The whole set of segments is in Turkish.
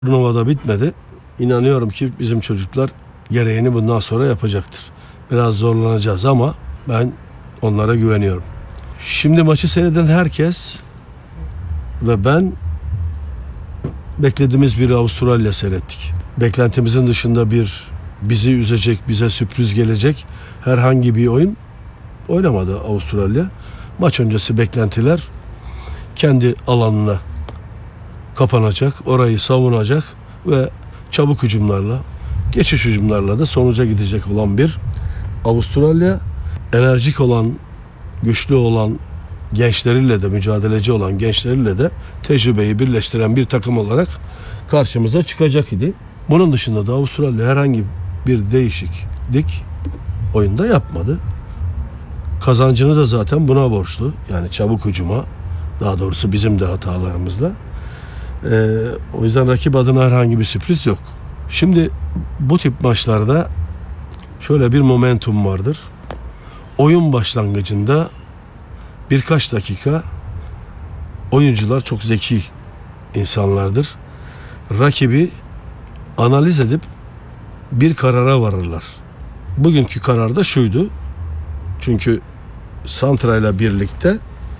Turnuvada bitmedi. İnanıyorum ki bizim çocuklar gereğini bundan sonra yapacaktır. Biraz zorlanacağız ama ben onlara güveniyorum. Şimdi maçı seyreden herkes ve ben beklediğimiz bir Avustralya seyrettik. Beklentimizin dışında bizi üzecek, bize sürpriz gelecek herhangi bir oyun oynamadı Avustralya. Maç öncesi beklentiler kendi alanına kapanacak, orayı savunacak ve çabuk hücumlarla, geçiş hücumlarla da sonuca gidecek olan bir Avustralya, enerjik olan, güçlü olan gençleriyle de, mücadeleci olan gençleriyle de tecrübeyi birleştiren bir takım olarak karşımıza çıkacak idi. Bunun dışında da Avustralya herhangi bir değişiklik oyunda yapmadı. Kazancını da zaten buna borçlu. Yani çabuk hücuma, daha doğrusu bizim de hatalarımızla. O yüzden rakip adına herhangi bir sürpriz yok. Şimdi bu tip maçlarda şöyle bir momentum vardır. Oyun başlangıcında birkaç dakika oyuncular çok zeki insanlardır. Rakibi analiz edip bir karara varırlar. Bugünkü karar da şuydu. Çünkü Santra ile birlikte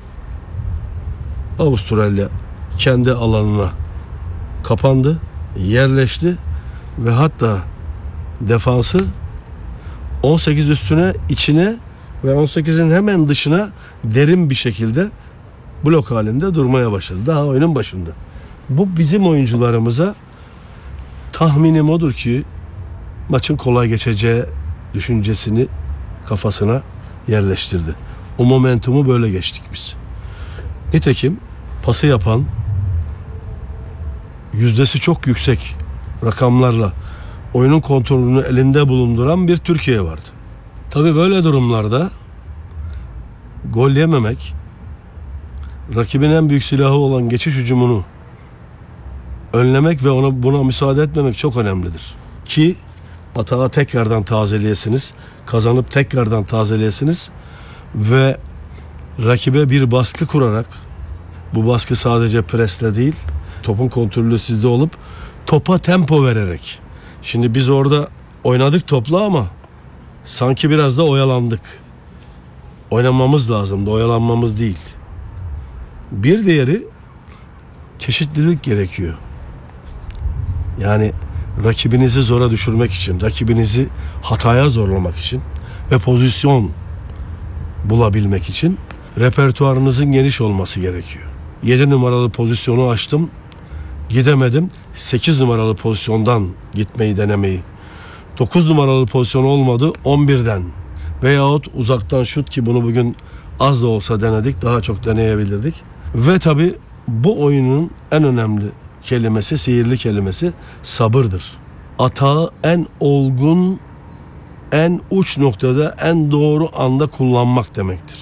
Avustralya kendi alanına kapandı, yerleşti ve hatta defansı 18 üstüne, içine ve 18'in hemen dışına derin bir şekilde blok halinde durmaya başladı. Daha oyunun başında. Bu bizim oyuncularımıza tahminim odur ki maçın kolay geçeceği düşüncesini kafasına yerleştirdi. O momentumu böyle geçtik biz. Nitekim pası yapan, yüzdesi çok yüksek rakamlarla oyunun kontrolünü elinde bulunduran bir Türkiye vardı. Tabii böyle durumlarda gol yememek, rakibin en büyük silahı olan geçiş hücumunu önlemek ve buna müsaade etmemek çok önemlidir. Ki atağı tekrardan tazeleyesiniz, kazanıp tekrardan tazeleyesiniz ve rakibe bir baskı kurarak, bu baskı sadece presle değil, topun kontrolü sizde olup topa tempo vererek. Şimdi biz orada oynadık topla ama sanki biraz da oyalandık. Oynamamız lazımdı, oyalanmamız değil. Bir diğeri çeşitlilik gerekiyor. Yani rakibinizi zora düşürmek için, rakibinizi hataya zorlamak için ve pozisyon bulabilmek için repertuarınızın geniş olması gerekiyor. 7 numaralı pozisyonu açtım, gidemedim. 8 numaralı pozisyondan gitmeyi denemeyi. 9 numaralı pozisyon olmadı, 11'den veyahut uzaktan şut, ki bunu bugün az da olsa denedik, daha çok deneyebilirdik. Ve tabii bu oyunun en önemli kelimesi, sihirli kelimesi sabırdır. Atağı en olgun, en uç noktada, en doğru anda kullanmak demektir.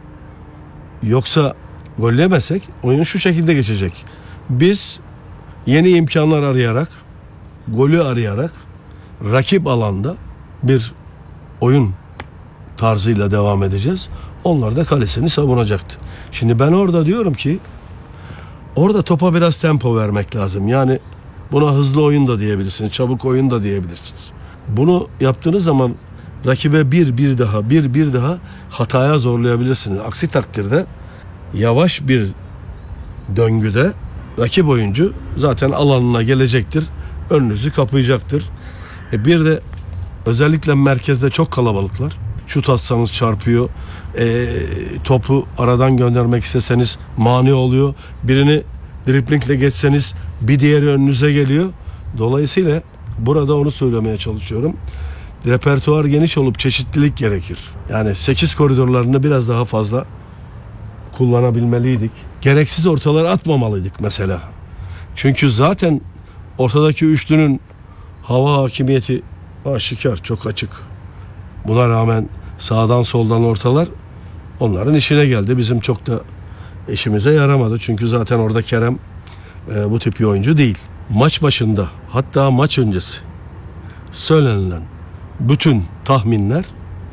Yoksa gollemezsek oyun şu şekilde geçecek. Biz yeni imkanlar arayarak, golü arayarak rakip alanda bir oyun tarzıyla devam edeceğiz. Onlar da kalesini savunacaktı. Şimdi ben orada diyorum ki orada topa biraz tempo vermek lazım. Yani buna hızlı oyun da diyebilirsiniz, çabuk oyun da diyebilirsiniz. Bunu yaptığınız zaman rakibe bir daha hataya zorlayabilirsiniz. Aksi takdirde yavaş bir döngüde rakip oyuncu zaten alanına gelecektir. Önünüzü kapayacaktır. Bir de özellikle merkezde çok kalabalıklar. Şut atsanız çarpıyor. Topu aradan göndermek isteseniz mani oluyor. Birini driblingle geçseniz bir diğeri önünüze geliyor. Dolayısıyla burada onu söylemeye çalışıyorum. Repertuar geniş olup çeşitlilik gerekir. Yani 8 koridorlarını biraz daha fazla kullanabilmeliydik. Gereksiz ortaları atmamalıydık mesela. Çünkü zaten ortadaki üçlünün hava hakimiyeti aşikar, çok açık. Buna rağmen sağdan soldan ortalar onların işine geldi. Bizim çok da işimize yaramadı. Çünkü zaten orada Kerem bu tip bir oyuncu değil. Maç başında, hatta maç öncesi söylenilen bütün tahminler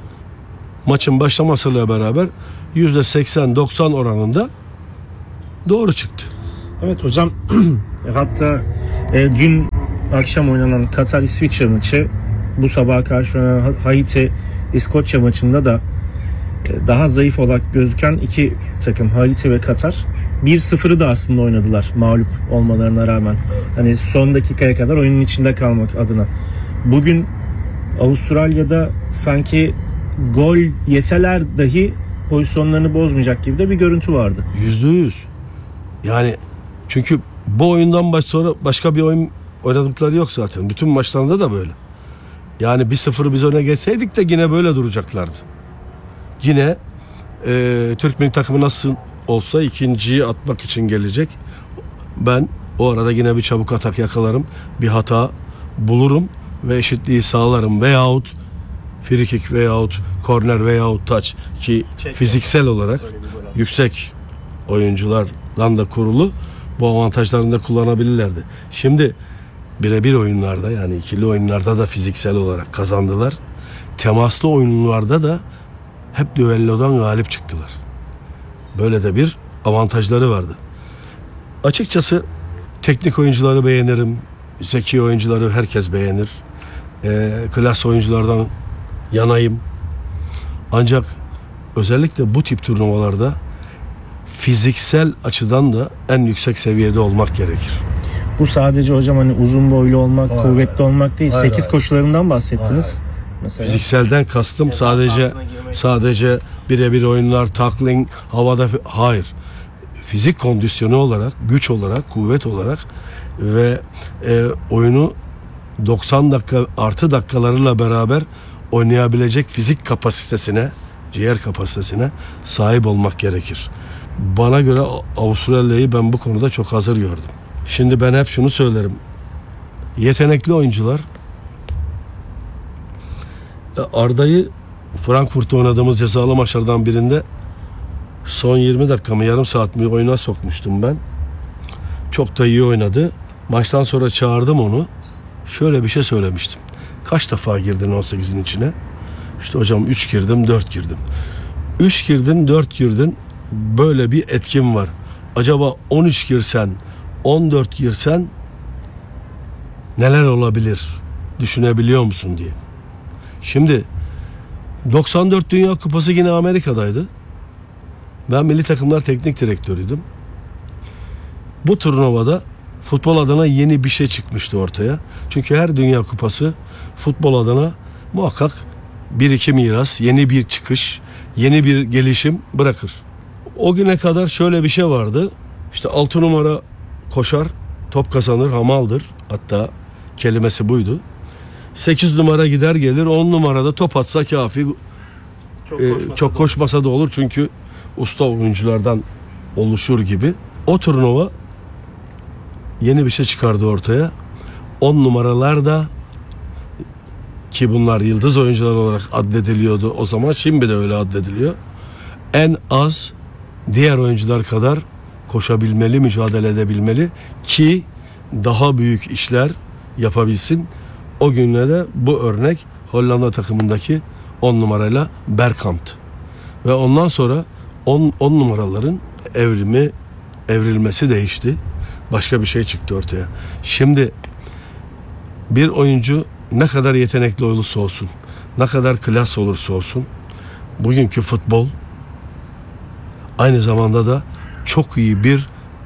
maçın başlamasıyla beraber %80-90 oranında doğru çıktı. Evet hocam, hatta Dün akşam oynanan Katar-İsviçre maçı, bu sabaha karşı oynanan Haiti-İskoçya maçında da daha zayıf olarak gözüken iki takım, Haiti ve Katar, 1-0'ı da aslında oynadılar mağlup olmalarına rağmen. Hani son dakikaya kadar oyunun içinde kalmak adına. Bugün Avustralya'da sanki gol yeseler dahi pozisyonlarını bozmayacak gibi de bir görüntü vardı. %100. Yani çünkü bu oyundan sonra başka bir oyun oynadıkları yok zaten. Bütün maçlarında da böyle. Yani 1-0 biz öne geçseydik de yine böyle duracaklardı. Yine Türk milli takımı nasıl olsa ikinciyi atmak için gelecek. Ben o arada yine bir çabuk atak yakalarım. Bir hata bulurum ve eşitliği sağlarım. Veyahut free kick veyahut korner veyahut touch ki fiziksel olarak yüksek oyunculardan da kurulu bu avantajlarını da kullanabilirlerdi. Şimdi birebir oyunlarda, yani ikili oyunlarda da fiziksel olarak kazandılar. Temaslı oyunlarda da hep düellodan galip çıktılar. Böyle de bir avantajları vardı. Açıkçası teknik oyuncuları beğenirim. Zeki oyuncuları herkes beğenir. Klas oyunculardan yanayım. Ancak özellikle bu tip turnuvalarda fiziksel açıdan da en yüksek seviyede olmak gerekir. Bu sadece hocam hani uzun boylu olmak, kuvvetli olmak değil. 8 koşularından bahsettiniz. Mesela. Fizikselden kastım sadece birebir oyunlar, tackling, havada, hayır. Fizik kondisyonu olarak, güç olarak, kuvvet olarak ve oyunu 90 dakika artı dakikalarıyla beraber oynayabilecek fizik kapasitesine, ciğer kapasitesine sahip olmak gerekir. Bana göre Avustralya'yı ben bu konuda çok hazır gördüm. Şimdi ben hep şunu söylerim. Yetenekli oyuncular, Arda'yı Frankfurt'ta oynadığımız cezalı maçlardan birinde son 20 dakika mı yarım saat mi oyuna sokmuştum ben. Çok da iyi oynadı. Maçtan sonra çağırdım onu. Şöyle bir şey söylemiştim. Kaç defa girdin 18'in içine? İşte hocam 3 girdim, 4 girdim. 3 girdin, 4 girdin. Böyle bir etkim var. Acaba 13 girsen, 14 girsen neler olabilir? Düşünebiliyor musun diye. Şimdi 94 Dünya Kupası yine Amerika'daydı. Ben milli takımlar teknik direktörüydüm. Bu turnuvada futbol adına yeni bir şey çıkmıştı ortaya. Çünkü her Dünya Kupası futbol adına muhakkak bir iki miras, yeni bir çıkış, yeni bir gelişim bırakır. O güne kadar şöyle bir şey vardı. İşte 6 numara koşar, top kazanır, hamaldır. Hatta kelimesi buydu. 8 numara gider gelir, 10 numarada top atsa kafi. Çok koşmasa da olur çünkü usta oyunculardan oluşur gibi. O turnuva yeni bir şey çıkardı ortaya. 10 numaralar da, ki bunlar yıldız oyuncular olarak addediliyordu o zaman, şimdi de öyle addediliyor, en az diğer oyuncular kadar koşabilmeli, mücadele edebilmeli ki daha büyük işler yapabilsin. O günlerde bu örnek Hollanda takımındaki 10 numarayla Bergkamp. Ve ondan sonra 10 numaraların evrilmesi değişti. Başka bir şey çıktı ortaya. Şimdi bir oyuncu ne kadar yetenekli olursa olsun, ne kadar klas olursa olsun, bugünkü futbol aynı zamanda da çok iyi bir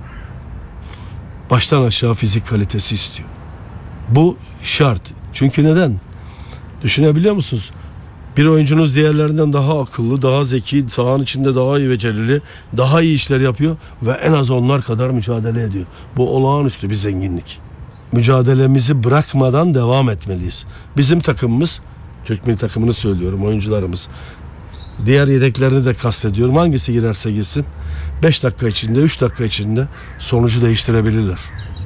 baştan aşağı fizik kalitesi istiyor. Bu şart. Çünkü neden? Düşünebiliyor musunuz? Bir oyuncunuz diğerlerinden daha akıllı, daha zeki, sahanın içinde daha iyi becerili, daha iyi işler yapıyor ve en az onlar kadar mücadele ediyor. Bu olağanüstü bir zenginlik. Mücadelemizi bırakmadan devam etmeliyiz. Bizim takımımız, Türk milli takımını söylüyorum, oyuncularımız, diğer yedeklerini de kastediyorum. Hangisi girerse girsin 5 dakika içinde, 3 dakika içinde sonucu değiştirebilirler.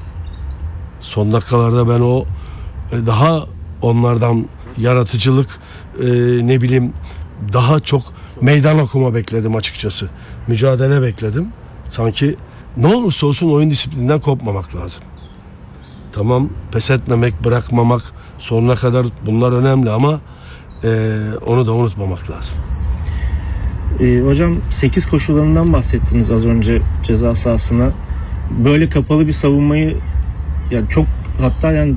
Son dakikalarda ben o daha onlardan yaratıcılık, ne bileyim, daha çok meydan okuma bekledim açıkçası. Mücadele bekledim. Sanki ne olursa olsun oyun disiplininden kopmamak lazım. Tamam, pes etmemek, bırakmamak, sonuna kadar bunlar önemli ama onu da unutmamak lazım. Hocam 8 koşularından bahsettiniz az önce ceza sahasına. Böyle kapalı bir savunmayı, yani çok hatta yani